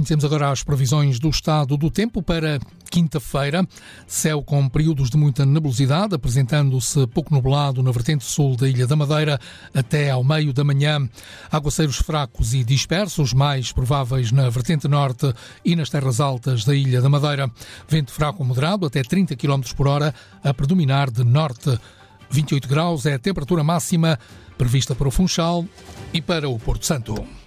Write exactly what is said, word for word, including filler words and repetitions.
Conhecemos agora as previsões do estado do tempo para quinta-feira. Céu com períodos de muita nebulosidade, apresentando-se pouco nublado na vertente sul da Ilha da Madeira até ao meio da manhã. Aguaceiros fracos e dispersos, mais prováveis na vertente norte e nas terras altas da Ilha da Madeira. Vento fraco moderado até trinta quilómetros por hora, a predominar de norte. vinte e oito graus é a temperatura máxima prevista para o Funchal e para o Porto Santo.